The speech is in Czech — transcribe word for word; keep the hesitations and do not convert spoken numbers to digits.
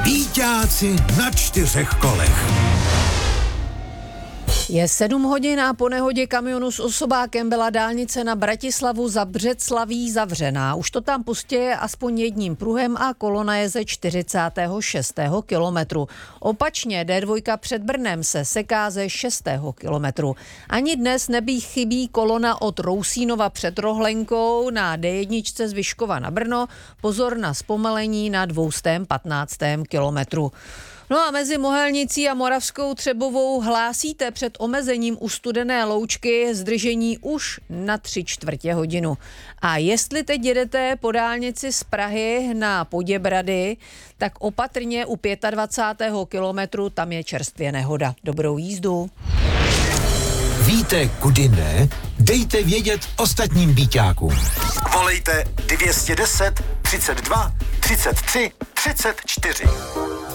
Býťáci na čtyřech kolech. Je sedm hodin a po nehodě kamionu s osobákem byla dálnice na Bratislavu za Břeclaví zavřená. Už to tam pustě aspoň jedním pruhem a kolona je ze čtyřicátého šestého kilometru. Opačně D dva před Brnem se seká ze šestého kilometru. Ani dnes nebý chybí kolona od Rousínova před Rohlenkou na D jedna z Vyškova na Brno. Pozor na zpomalení na dvě stě patnáctém kilometru. No a mezi Mohelnicí a Moravskou Třebovou hlásíte před omezením u Studené Loučky zdržení už na tři čtvrtě hodinu. A jestli teď jedete po dálnici z Prahy na Poděbrady, tak opatrně u dvacátého pátého kilometru tam je čerstvě nehoda. Dobrou jízdu. Víte, kudy ne? Dejte vědět ostatním býťákům. Volejte dvě stě deset, třicet dva, třicet tři, třicet čtyři.